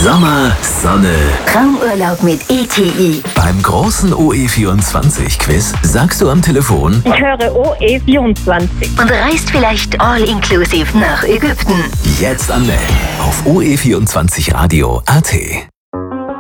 Sommer, Sonne. Traumurlaub mit ETI. Beim großen OE24-Quiz sagst du am Telefon Ich höre OE24. Und reist vielleicht all-inclusive nach Ägypten. jetzt anmelden auf oe24radio.at.